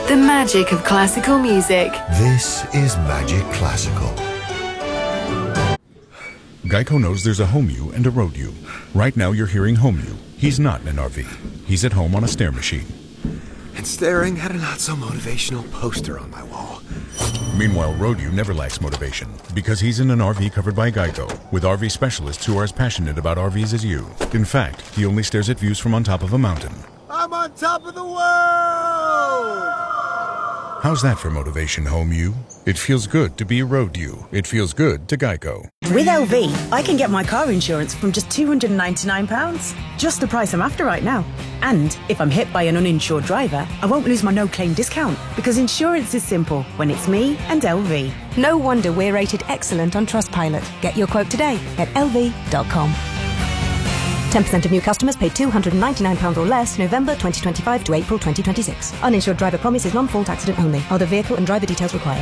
The magic of classical music. This is Magic Classical. Geico knows there's a home you and a road you. Right now you're hearing home you. He's not in an RV. He's at home on a stair machine. And staring at a not-so-motivational poster on my wall. Meanwhile, road you never lacks motivation because he's in an RV covered by Geico with RV specialists who are as passionate about RVs as you. In fact, he only stares at views from on top of a mountain. I'm on top of the world! How's that for motivation, home you? It feels good to be road you. It feels good to Geico. With LV, I can get my car insurance from just £299. Just the price I'm after right now. And if I'm hit by an uninsured driver, I won't lose my no-claim discount because insurance is simple when it's me and LV. No wonder we're rated excellent on Trustpilot. Get your quote today at lv.com. 10% of new customers paid £299 or less November 2025 to April 2026. Uninsured driver promise is non-fault accident only. Other vehicle and driver details required.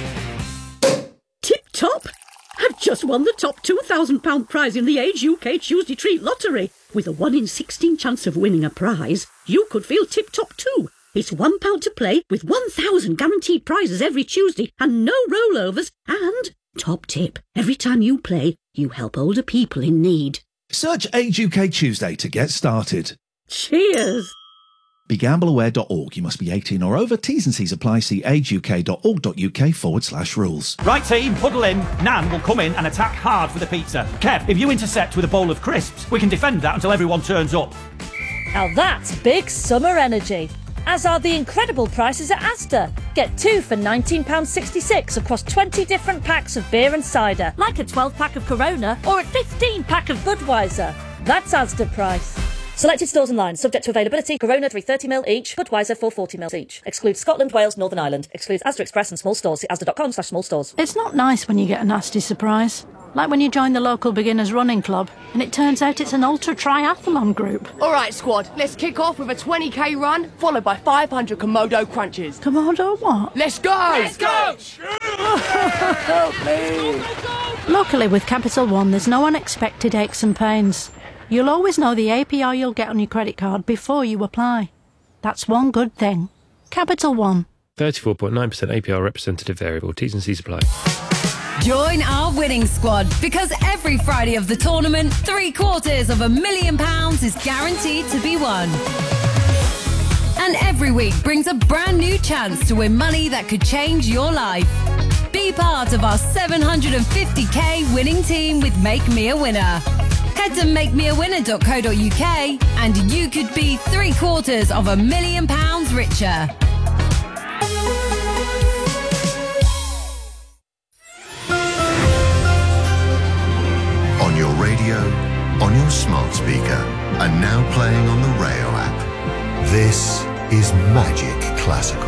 Tip top! I've just won the top £2,000 prize in the Age UK Tuesday Treat Lottery. With a 1 in 16 chance of winning a prize, you could feel tip top too. It's £1 to play with 1,000 guaranteed prizes every Tuesday and no rollovers. And, top tip, every time you play, you help older people in need. Search Age UK Tuesday to get started. Cheers! BeGambleAware.org. You must be 18 or over. T's and C's apply. See ageuk.org.uk/rules. Right team, huddle in. Nan will come in and attack hard for the pizza. Kev, if you intercept with a bowl of crisps, we can defend that until everyone turns up. Now that's big summer energy. As are the incredible prices at Asda. Get 2 for £19.66 across 20 different packs of beer and cider, like a 12-pack of Corona or a 15-pack of Budweiser. That's Asda price. Selected stores and lines, subject to availability. Corona 330ml each, Budweiser 440ml each. Excludes Scotland, Wales, Northern Ireland. Excludes Asda Express and small stores. See asda.com/small stores. It's not nice when you get a nasty surprise. Like when you join the local beginners running club and it turns out it's an ultra triathlon group. All right, squad, let's kick off with a 20k run, followed by 500 Komodo crunches. Komodo what? Let's go! Let's go! Help me! Luckily with Capital One, there's no unexpected aches and pains. You'll always know the APR you'll get on your credit card before you apply. That's one good thing. Capital One. 34.9% APR representative variable. T's and C's apply. Join our winning squad because every Friday of the tournament, £750,000 is guaranteed to be won. And every week brings a brand new chance to win money that could change your life. Be part of our 750k winning team with Make Me a Winner. Head to makemeawinner.co.uk and you could be £750,000 richer. On your radio, on your smart speaker, and now playing on the Rayo app. This is Magic Classical.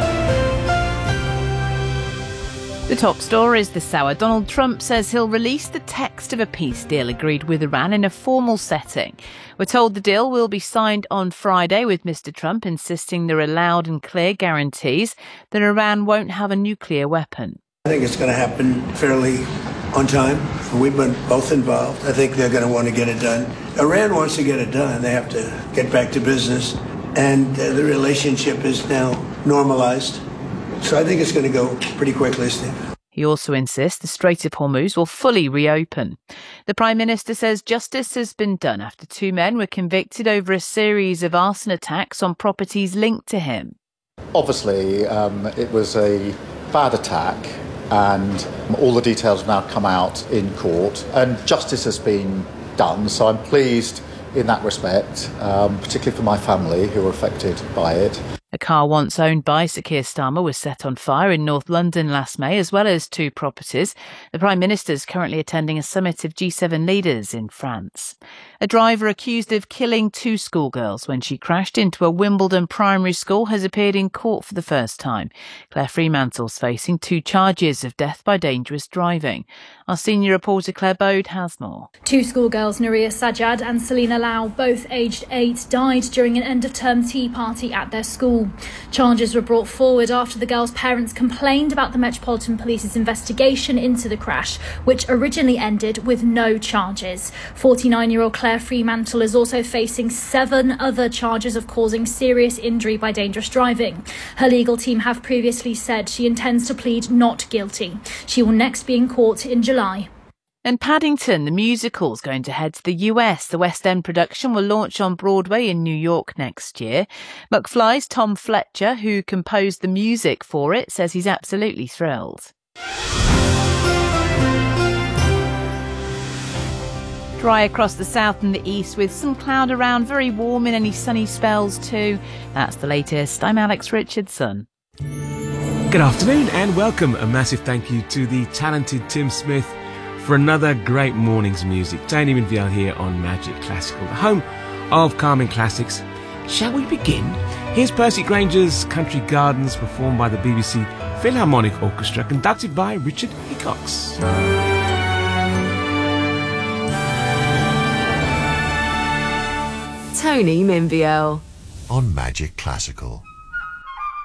The top stories this hour. Donald Trump says he'll release the text of a peace deal agreed with Iran in a formal setting. We're told the deal will be signed on Friday, with Mr. Trump insisting there are loud and clear guarantees that Iran won't have a nuclear weapon. I think it's going to happen fairly on time. We've been both involved. I think they're going to want to get it done. Iran wants to get it done. They have to get back to business. And the relationship is now normalized. So I think it's going to go pretty quickly, Steve. He also insists the Strait of Hormuz will fully reopen. The Prime Minister says justice has been done after 2 men were convicted over a series of arson attacks on properties linked to him. Obviously, it was a bad attack, and all the details have now come out in court, and justice has been done. So I'm pleased in that respect, particularly for my family who were affected by it. A car once owned by Sir Keir Starmer was set on fire in North London last May, as well as 2 properties. The Prime Minister is currently attending a summit of G7 leaders in France. A driver accused of killing 2 schoolgirls when she crashed into a Wimbledon primary school has appeared in court for the first time. Claire Fremantle's facing 2 charges of death by dangerous driving. Our senior reporter Claire Bode has more. 2 schoolgirls, Nuria Sajjad and Selina Lau, both aged 8, died during an end-of-term tea party at their school. school. Charges were brought forward after the girl's parents complained about the Metropolitan Police's investigation into the crash, which originally ended with no charges. 49-year-old Claire Fremantle is also facing 7 other charges of causing serious injury by dangerous driving. Her legal team have previously said she intends to plead not guilty. She will next be in court in July. And Paddington, the musical's going to head to the US. The West End production will launch on Broadway in New York next year. McFly's Tom Fletcher, who composed the music for it, says he's absolutely thrilled. Dry across the south and the east with some cloud around, very warm in any sunny spells too. That's the latest. I'm Alex Richardson. Good afternoon and welcome. A massive thank you to the talented Tim Smith for another great morning's music. Tony Minville here on Magic Classical, the home of Carmen Classics. Shall we begin? Here's Percy Granger's Country Gardens, performed by the BBC Philharmonic Orchestra, conducted by Richard Hickox. Tony Minville on Magic Classical.